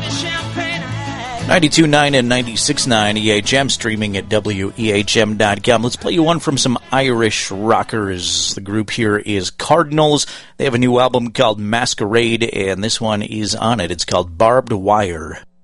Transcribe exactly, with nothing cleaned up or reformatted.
ninety-two point nine and ninety-six point nine E H M, streaming at W E H M dot com. Let's play you one from some Irish rockers. The group here is Cardinals. They have a new album called Masquerade, and this one is on it. It's called Barbed Wire.